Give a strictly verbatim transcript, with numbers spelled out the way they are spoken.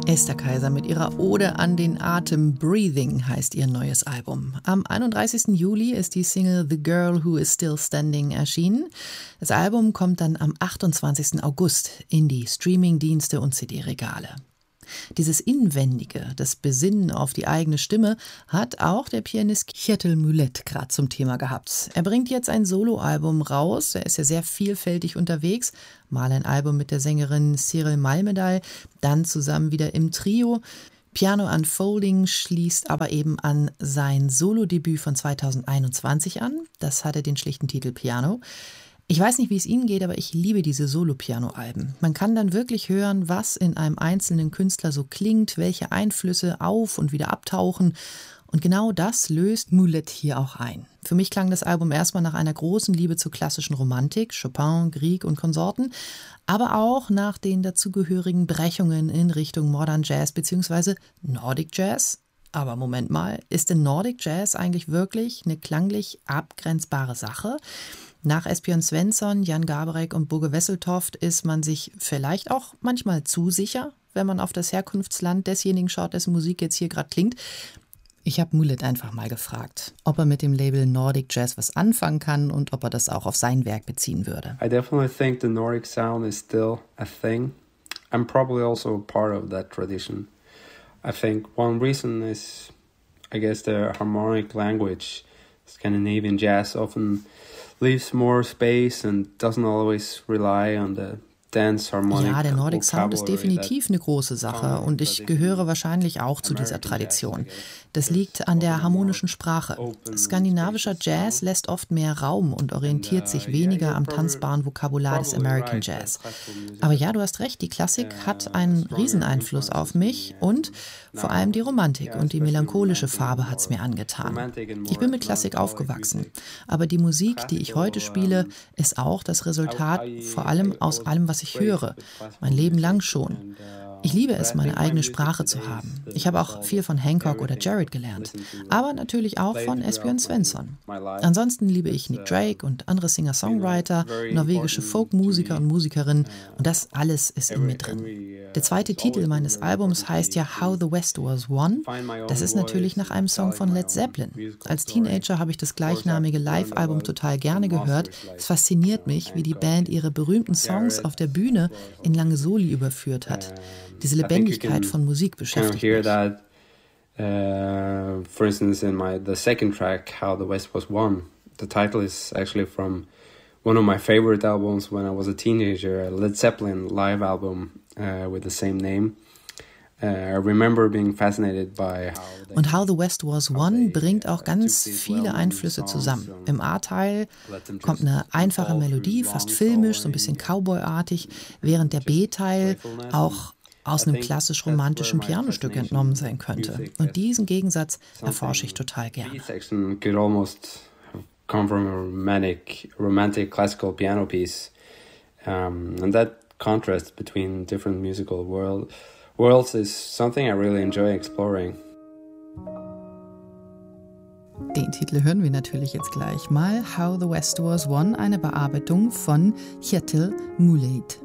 Esther Kaiser mit ihrer Ode an den Atem. Breathing heißt ihr neues Album. Am einunddreißigsten Juli ist die Single The Girl Who Is Still Standing erschienen. Das Album kommt dann am achtundzwanzigsten August in die Streamingdienste und C D-Regale. Dieses Inwendige, das Besinnen auf die eigene Stimme, hat auch der Pianist Kjetil Mulet gerade zum Thema gehabt. Er bringt jetzt ein Soloalbum raus, er ist ja sehr vielfältig unterwegs, mal ein Album mit der Sängerin Cyril Malmedal, dann zusammen wieder im Trio. Piano Unfolding schließt aber eben an sein Solodebüt von zweitausendeinundzwanzig an, das hatte den schlichten Titel Piano. Ich weiß nicht, wie es Ihnen geht, aber ich liebe diese Solo-Piano-Alben. Man kann dann wirklich hören, was in einem einzelnen Künstler so klingt, welche Einflüsse auf und wieder abtauchen. Und genau das löst Mulet hier auch ein. Für mich klang das Album erstmal nach einer großen Liebe zur klassischen Romantik, Chopin, Grieg und Konsorten, aber auch nach den dazugehörigen Brechungen in Richtung Modern Jazz bzw. Nordic Jazz. Aber Moment mal, ist denn Nordic Jazz eigentlich wirklich eine klanglich abgrenzbare Sache? Nach Esbjörn Svensson, Jan Garbarek und Bugge Wesseltoft ist man sich vielleicht auch manchmal zu sicher, wenn man auf das Herkunftsland desjenigen schaut, dessen Musik jetzt hier gerade klingt. Ich habe Mulet einfach mal gefragt, ob er mit dem Label Nordic Jazz was anfangen kann und ob er das auch auf sein Werk beziehen würde. I definitely think the Nordic sound is still a thing. I'm probably also a part of that tradition. I think one reason is, I guess, the harmonic language. Scandinavian jazz often leaves more space and doesn't always rely on the dance harmonic. Ja, der Nordic Sound ist definitiv eine große Sache und ich gehöre wahrscheinlich auch zu dieser Tradition. Das liegt an der harmonischen Sprache. Skandinavischer Jazz lässt oft mehr Raum und orientiert sich weniger am tanzbaren Vokabular des American Jazz. Aber ja, du hast recht, die Klassik hat einen Rieseneinfluss auf mich und vor allem die Romantik und die melancholische Farbe hat es mir angetan. Ich bin mit Klassik aufgewachsen, aber die Musik, die ich heute spiele, ist auch das Resultat vor allem aus allem, was ich höre, mein Leben lang schon. Ich liebe es, meine eigene Sprache zu haben. Ich habe auch viel von Hancock oder Jarrett gelernt, aber natürlich auch von Esbjörn Svensson. Ansonsten liebe ich Nick Drake und andere Singer-Songwriter, norwegische Folkmusiker und Musikerinnen und das alles ist in mir drin. Der zweite Titel meines Albums heißt ja How the West Was Won. Das ist natürlich nach einem Song von Led Zeppelin. Als Teenager habe ich das gleichnamige Live-Album total gerne gehört. Es fasziniert mich, wie die Band ihre berühmten Songs auf der Bühne in lange Soli überführt hat. Diese Lebendigkeit von Musik beschäftigt mich. That, uh, for instance, in my the second track, How the West Was Won, the title is actually from one of my favorite albums when I was a teenager, a Led Zeppelin live album uh, with the same name. Uh, I remember being fascinated by how Und How the West Was Won bringt auch ganz viele Einflüsse zusammen. Im A-Teil kommt eine einfache Melodie, fast filmisch, so ein bisschen Cowboy-artig, während der B-Teil auch aus einem klassisch-romantischen Pianostück entnommen sein könnte. Und diesen Gegensatz erforsche ich total gerne. Could almost come from a romantic, romantic classical piano piece, um, and that contrast between different musical world, worlds is something I really enjoy exploring. Den Titel hören wir natürlich jetzt gleich mal. How the West Was Won, eine Bearbeitung von Kjetil Mulet.